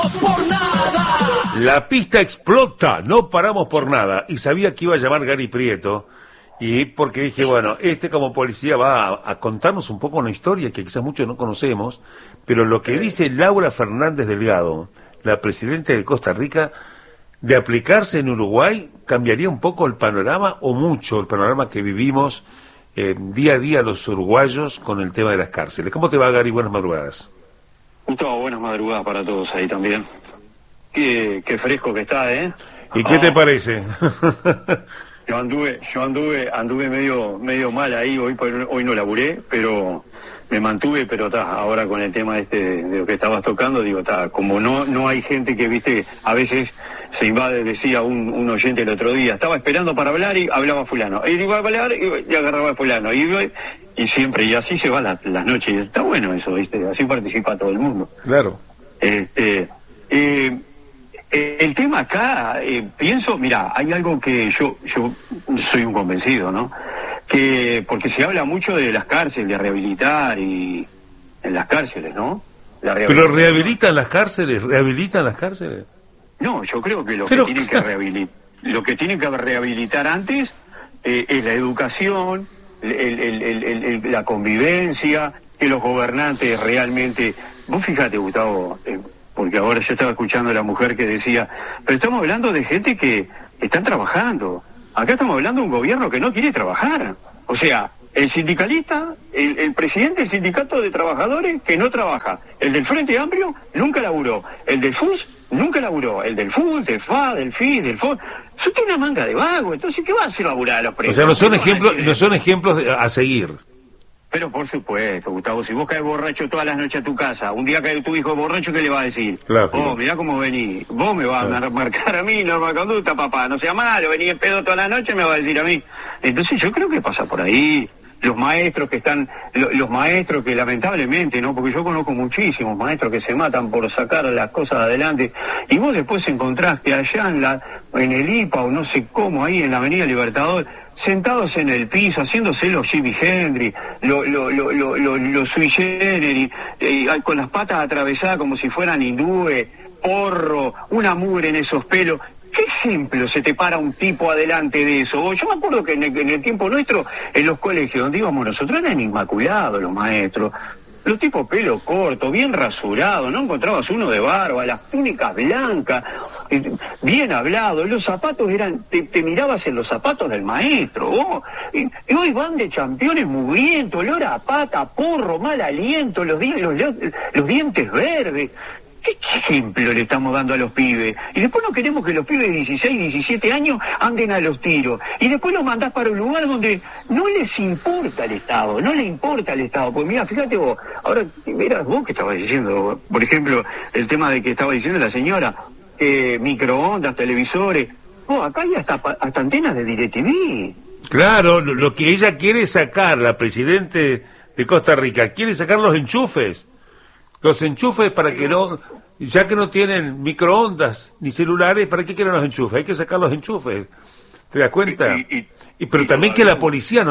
por nada. La pista explota, no paramos por nada. Y sabía que iba a llamar Gary Prieto, y porque dije, bueno, como policía va a contarnos un poco una historia que quizás muchos no conocemos, pero lo que dice Laura Fernández Delgado, la presidenta de Costa Rica, de aplicarse en Uruguay, cambiaría un poco el panorama, o mucho el panorama que vivimos día a día los uruguayos con el tema de las cárceles. ¿Cómo te va, Gary? Buenas madrugadas. Gustavo, buenas madrugadas para todos ahí también. Qué fresco que está, ¿eh? ¿Y qué te parece? Yo anduve medio mal ahí, hoy no laburé, pero me mantuve, pero ahora con el tema de lo que estabas tocando, digo, como no hay gente que, viste, a veces se invade, decía un oyente el otro día, estaba esperando para hablar y hablaba fulano, y iba a hablar y agarraba a fulano, y siempre, y así se van las noches, y está bueno eso, viste, así participa todo el mundo. Claro. El tema acá, pienso, mira, hay algo que yo soy un convencido, ¿no? Porque se habla mucho de las cárceles, de rehabilitar y en las cárceles, ¿no? ¿Pero rehabilitan las cárceles? No, yo creo que lo que tienen que rehabilitar antes es la educación, la convivencia, que los gobernantes realmente... Vos fíjate, Gustavo, porque ahora yo estaba escuchando a la mujer que decía, pero estamos hablando de gente que están trabajando. Acá estamos hablando de un gobierno que no quiere trabajar. O sea, el sindicalista, el presidente del sindicato de trabajadores que no trabaja. El del Frente Amplio nunca laburó. El del FUS nunca laburó. El del FUS, del FA, del FIS, del FON. Son una manga de vago. Entonces, ¿qué va a hacer laburar a los presos? O sea, no son ejemplos a seguir. Pero por supuesto, Gustavo, si vos caes borracho todas las noches a tu casa, un día cae tu hijo borracho, ¿qué le va a decir? Claro. Mirá cómo venís, vos me vas a marcar a mí, norma conducta, papá, no sea malo, venís en pedo toda la noche, me va a decir a mí. Entonces yo creo que pasa por ahí. Los maestros que lamentablemente, ¿no? Porque yo conozco muchísimos maestros que se matan por sacar las cosas adelante, y vos después encontrás que allá en el IPA o no sé cómo, ahí en la Avenida Libertador, sentados en el piso, haciéndose los Jimi Hendrix, los sui generis, con las patas atravesadas como si fueran hindúes, porro, una mugre en esos pelos. ¿Qué ejemplo se te para un tipo adelante de eso? Yo me acuerdo que en el tiempo nuestro, en los colegios donde íbamos nosotros, eran inmaculados los maestros. Los tipos pelo corto, bien rasurado, no encontrabas uno de barba, las túnicas blancas, bien hablado, los zapatos te mirabas en los zapatos del maestro, y hoy van de championes mugrientos, olor a pata, porro, mal aliento, los dientes verdes. ¿Qué ejemplo le estamos dando a los pibes? Y después no queremos que los pibes de 16, 17 años anden a los tiros. Y después los mandás para un lugar donde no les importa el Estado, no le importa el Estado. Pues mira, fíjate vos, ahora, mirá vos que estabas diciendo, por ejemplo, el tema de que estaba diciendo la señora, microondas, televisores. Acá hay hasta antenas de DirecTV. Claro, lo que ella quiere sacar, la presidente de Costa Rica, quiere sacar los enchufes. Los enchufes para que no, ya que no tienen microondas ni celulares, ¿para qué quieren los enchufes? Hay que sacar los enchufes. ¿Te das cuenta? Pero también que la policía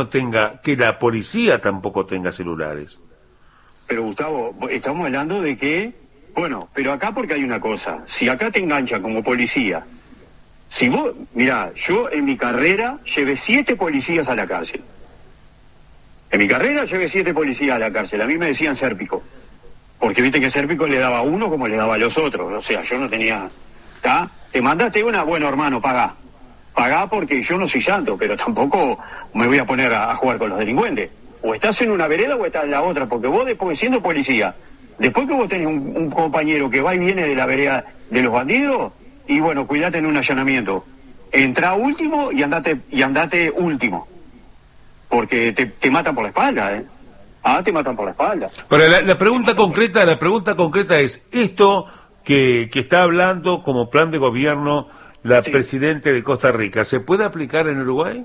tampoco tenga celulares. Pero Gustavo, estamos hablando de que, pero acá porque hay una cosa, si acá te enganchan como policía, si vos, mirá, yo en mi carrera llevé 7 policías a la cárcel. En mi carrera llevé 7 policías a la cárcel, a mí me decían Sérpico. Porque viste que Sérpico le daba a uno como le daba a los otros. O sea, yo no tenía... Te mandaste una, bueno, hermano, pagá. Pagá porque yo no soy santo, pero tampoco me voy a poner a jugar con los delincuentes. O estás en una vereda o estás en la otra, porque vos después, siendo policía, después que vos tenés un compañero que va y viene de la vereda de los bandidos, y bueno, cuidate en un allanamiento. Entrá último y andate último. Porque te matan por la espalda, ¿eh? Te matan por la espalda. Pero la pregunta concreta es, esto que está hablando como plan de gobierno la presidenta de Costa Rica, ¿se puede aplicar en Uruguay?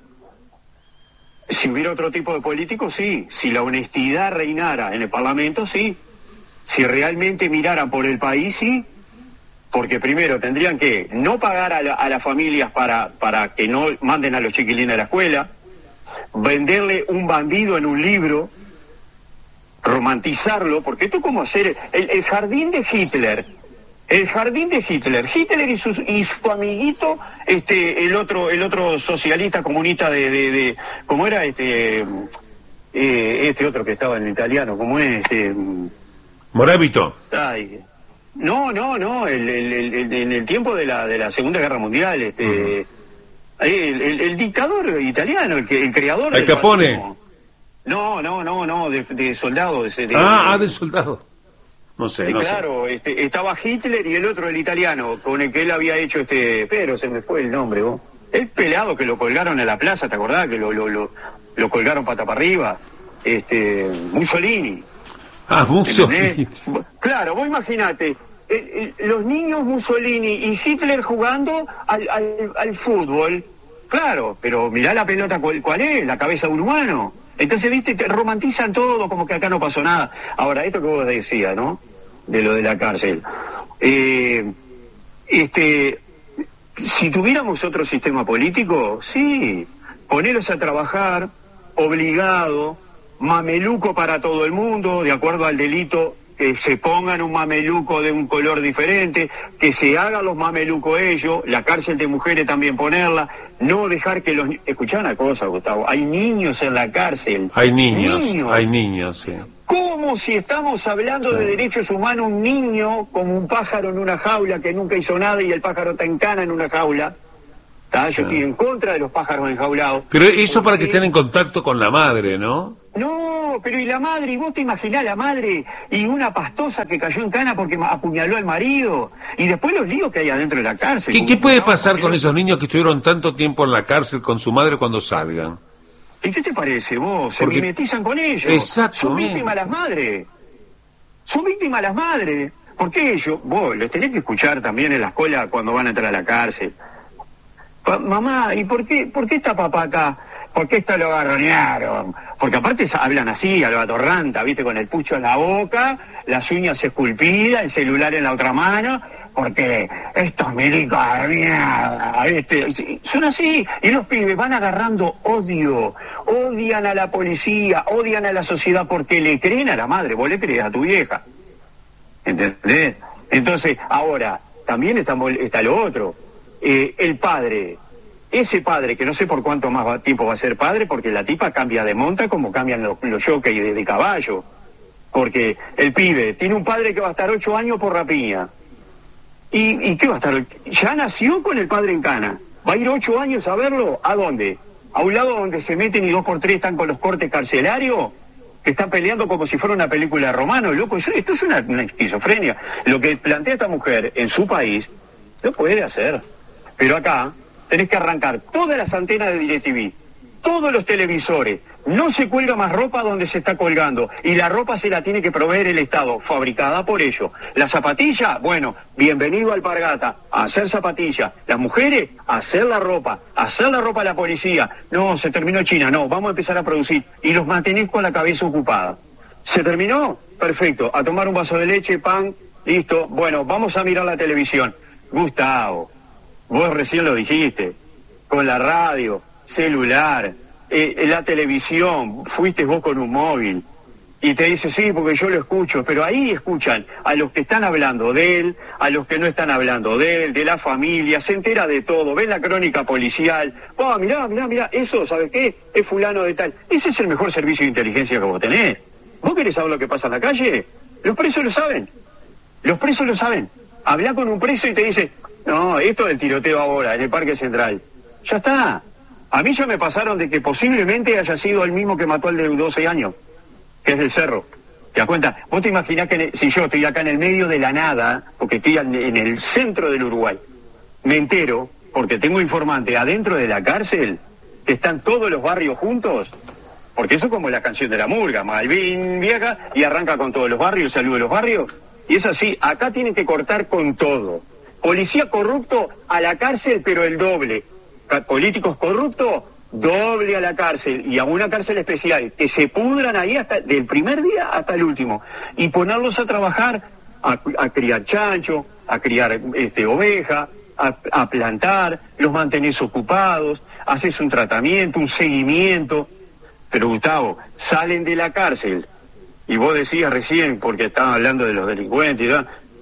Si hubiera otro tipo de político, sí. Si la honestidad reinara en el Parlamento, sí. Si realmente miraran por el país, sí. Porque primero tendrían que no pagar a las familias para que no manden a los chiquilines a la escuela, venderle un bandido en un libro, romantizarlo, porque esto es como hacer el jardín de Hitler. El jardín de Hitler. Hitler y su amiguito, el otro socialista comunista ¿cómo era? Este otro que estaba en el italiano, ¿cómo es? Moravito. Ay, no, en el tiempo de la Segunda Guerra Mundial, el dictador italiano, el creador ¿El Capone? fascismo. No, de soldado. De soldado. No sé, no claro, sé. Estaba Hitler y el otro, el italiano, con el que él había hecho pero se me fue el nombre, vos. El pelado que lo colgaron en la plaza, ¿te acordás? Que lo colgaron pata para arriba. Mussolini. Mussolini. ¿Entendés? Claro, vos imaginate, los niños Mussolini y Hitler jugando al fútbol. Claro, pero mirá la pelota cuál es, la cabeza de un humano. Entonces, viste, te romantizan todo como que acá no pasó nada. Ahora, esto que vos decías, ¿no? De lo de la cárcel. Si tuviéramos otro sistema político, sí, ponerlos a trabajar, obligado, mameluco para todo el mundo, de acuerdo al delito, que se pongan un mameluco de un color diferente, que se hagan los mamelucos ellos, la cárcel de mujeres también ponerla, no dejar que los... Escuchá una cosa, Gustavo, hay niños en la cárcel. Hay niños, sí. ¿Cómo si estamos hablando de derechos humanos, un niño como un pájaro en una jaula que nunca hizo nada y el pájaro está en cana en una jaula? Yo estoy en contra de los pájaros enjaulados. Pero eso para que estén en contacto con la madre, ¿no? No, pero ¿y la madre? ¿Y vos te imaginás la madre y una pastosa que cayó en cana porque apuñaló al marido? Y después los líos que hay adentro de la cárcel. ¿Qué puede pasar con esos niños que estuvieron tanto tiempo en la cárcel con su madre cuando salgan? ¿Y qué te parece vos? Se Porque... mimetizan con ellos. Exacto. Son víctimas las madres. Son víctimas las madres. ¿Por qué ellos? Vos les tenés que escuchar también en la escuela cuando van a entrar a la cárcel. Mamá, ¿y por qué está papá acá? ¿Por qué esta lo agarronearon? Porque aparte hablan así, a lo atorranta, ¿viste? Con el pucho en la boca, las uñas esculpidas, el celular en la otra mano, porque estos milicos de mierda, ¿viste? Son así, y los pibes van agarrando odio, odian a la policía, odian a la sociedad porque le creen a la madre, vos le crees a tu vieja. ¿Entendés? Entonces, ahora, también está lo otro. El padre, ese padre que no sé por cuánto más tiempo va a ser padre, porque la tipa cambia de monta como cambian los jockeys de caballo, porque el pibe tiene un padre que va a estar 8 años por rapiña. ¿Y qué va a estar? Ya nació con el padre en cana, va a ir 8 años a verlo. ¿A dónde? ¿A un lado donde se meten y 2x3 están con los cortes carcelarios? Que están peleando como si fuera una película de romano, loco. Esto es una esquizofrenia. Lo que plantea esta mujer en su país lo puede hacer. Pero acá tenés que arrancar todas las antenas de DirecTV, todos los televisores, no se cuelga más ropa donde se está colgando, y la ropa se la tiene que proveer el Estado, fabricada por ellos. La zapatilla, bueno, bienvenido a Alpargata, a hacer zapatillas. Las mujeres, a hacer la ropa a la policía. No, se terminó China, no, vamos a empezar a producir, y los mantenés con la cabeza ocupada. ¿Se terminó? Perfecto, a tomar un vaso de leche, pan, listo, bueno, vamos a mirar la televisión. Gustavo, vos recién lo dijiste, con la radio, celular, la televisión, fuiste vos con un móvil, y te dice, sí, porque yo lo escucho, pero ahí escuchan a los que están hablando de él, a los que no están hablando de él, de la familia, se entera de todo, ven la crónica policial, mirá, eso, ¿sabes qué? Es fulano de tal. Ese es el mejor servicio de inteligencia que vos tenés. ¿Vos querés saber lo que pasa en la calle? Los presos lo saben. Hablá con un preso y te dice, no, esto del tiroteo ahora, en el Parque Central. Ya está. A mí ya me pasaron de que posiblemente haya sido el mismo que mató al de 12 años, que es del Cerro. ¿Te das cuenta? Vos te imaginás que si yo estoy acá en el medio de la nada, porque estoy en el centro del Uruguay, me entero, porque tengo informante adentro de la cárcel, que están todos los barrios juntos, porque eso es como la canción de la murga, Malvin viaja y arranca con todos los barrios, saludo a los barrios, y es así, acá tienen que cortar con todo. Policía corrupto a la cárcel, pero el doble. Políticos corruptos, doble a la cárcel, y a una cárcel especial, que se pudran ahí hasta del primer día hasta el último, y ponerlos a trabajar, a criar chancho, a criar oveja, a plantar, los mantenés ocupados, haces un tratamiento, un seguimiento. Pero Gustavo, salen de la cárcel, y vos decías recién, porque estaban hablando de los delincuentes y tal,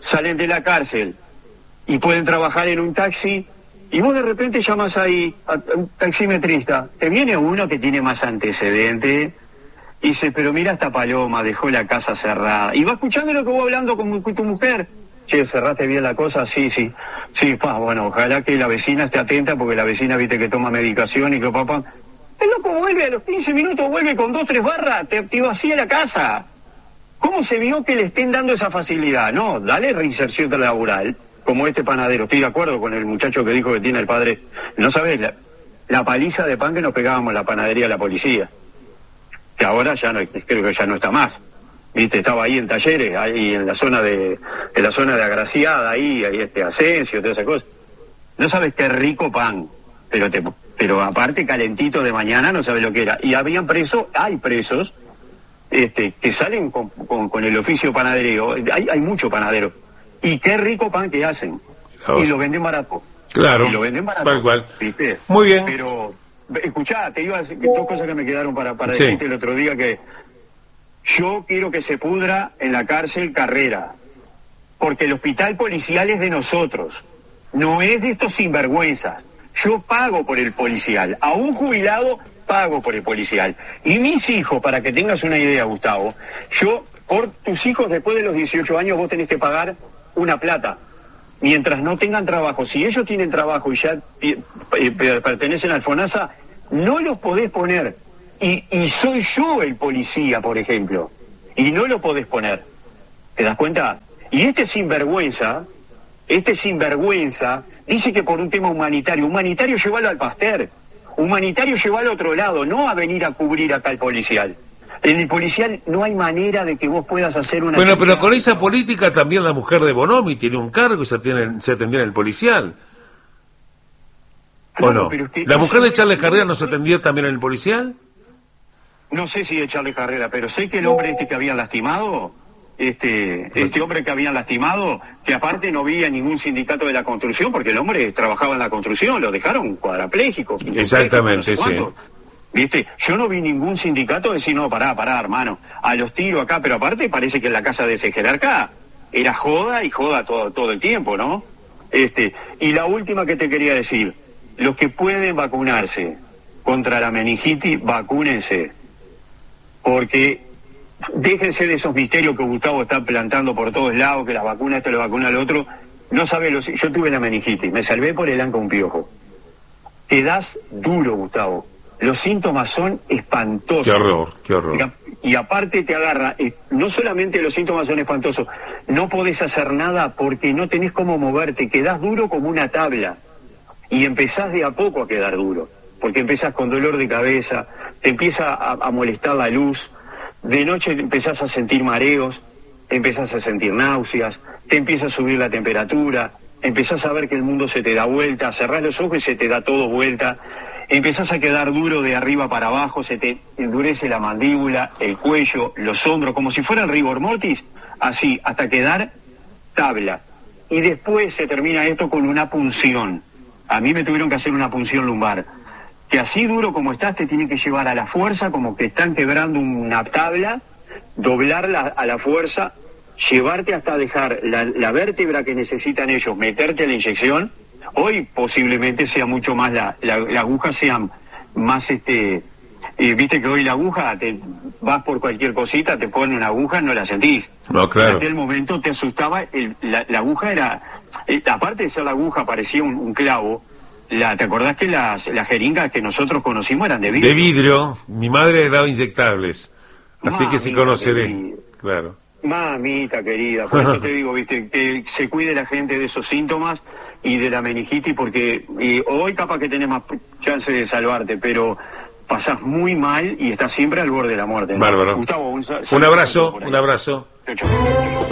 salen de la cárcel y pueden trabajar en un taxi, y vos de repente llamas ahí a un taximetrista, te viene uno que tiene más antecedentes, y dice, pero mira esta paloma, dejó la casa cerrada, y va escuchando lo que vos hablando con tu mujer. Che, ¿cerraste bien la cosa? Sí, bueno, ojalá que la vecina esté atenta, porque la vecina, viste, que toma medicación y que papá... El loco vuelve a los 15 minutos, vuelve con 2, 3 barras, te vacía la casa. ¿Cómo se vio que le estén dando esa facilidad? No, dale reinserción laboral, como este panadero. Estoy de acuerdo con el muchacho que dijo que tiene el padre. No sabés, la paliza de pan que nos pegábamos en la panadería de la policía, que ahora ya no, creo que ya no está más. Viste, estaba ahí en Talleres, ahí en la zona de Agraciada, ahí Asensio, todas esas cosas. No sabes qué rico pan, pero aparte calentito de mañana, no sabes lo que era. Y hay presos que salen con el oficio panadería. Hay mucho panadero. Y qué rico pan que hacen. Y lo venden barato. Claro, y lo venden barato, tal cual. ¿Viste? Muy bien. Pero, escuchá, te iba a decir 2 cosas que me quedaron para decirte el otro día, que yo quiero que se pudra en la cárcel Carrera, porque el hospital policial es de nosotros, no es de estos sinvergüenzas. Yo pago por el policial, a un jubilado pago por el policial. Y mis hijos, para que tengas una idea, Gustavo, por tus hijos después de los 18 años vos tenés que pagar una plata, mientras no tengan trabajo. Si ellos tienen trabajo y ya pertenecen al FONASA, no los podés poner. Y soy yo el policía, por ejemplo, y no lo podés poner. ¿Te das cuenta? Y este sinvergüenza dice que por un tema humanitario llévalo al Pasteur, humanitario llévalo a otro lado, no a venir a cubrir acá al policial. En el policial no hay manera de que vos puedas hacer una... Bueno, pero con esa política también la mujer de Bonomi tiene un cargo y se atendía en el policial. ¿O no? ¿La mujer de Charles Carrera no se atendía también en el policial? No sé si de Charles Carrera, pero sé que el hombre que habían lastimado, este hombre que habían lastimado, que aparte no había ningún sindicato de la construcción, porque el hombre trabajaba en la construcción, lo dejaron cuadrapléjico. Exactamente, no sé, sí. ¿Viste? Yo no vi ningún sindicato decir, no, pará, hermano, a los tiros acá, pero aparte parece que en la casa de ese jerarca era joda y joda todo el tiempo, ¿no? Y la última que te quería decir, los que pueden vacunarse contra la meningitis, vacúnense, porque déjense de esos misterios que Gustavo está plantando por todos lados, que la vacuna esto, la vacuna lo otro. No sabes, yo tuve la meningitis, me salvé por el anca un piojo. Quedás duro, Gustavo. Los síntomas son espantosos. Qué horror. Y aparte te agarra, no solamente los síntomas son espantosos, no podés hacer nada porque no tenés cómo moverte, quedás duro como una tabla. Y empezás de a poco a quedar duro, porque empezás con dolor de cabeza, te empieza a molestar la luz, de noche empezás a sentir mareos, empezás a sentir náuseas, te empieza a subir la temperatura, empezás a ver que el mundo se te da vuelta, cerrás los ojos y se te da todo vuelta, empezás a quedar duro de arriba para abajo, se te endurece la mandíbula, el cuello, los hombros, como si fuera el rigor mortis, así, hasta quedar tabla. Y después se termina esto con una punción. A mí me tuvieron que hacer una punción lumbar, que así duro como estás te tiene que llevar a la fuerza, como que están quebrando una tabla, doblarla a la fuerza, llevarte hasta dejar la vértebra que necesitan ellos, meterte la inyección. Hoy posiblemente sea mucho más, la aguja sea más, viste que hoy la aguja, vas por cualquier cosita, te ponen una aguja, no la sentís. No, claro. En aquel momento te asustaba, la aguja era, aparte de ser la aguja, parecía un clavo. ¿Te acordás que las jeringas que nosotros conocimos eran de vidrio? De vidrio. Mi madre daba inyectables, así que sí conoceré. Claro. Mamita querida, por eso te digo, viste, que se cuide la gente de esos síntomas y de la meningitis, porque hoy capaz que tenés más chance de salvarte, pero pasás muy mal y estás siempre al borde de la muerte, ¿no? Bárbaro. Gustavo, un abrazo. Chau.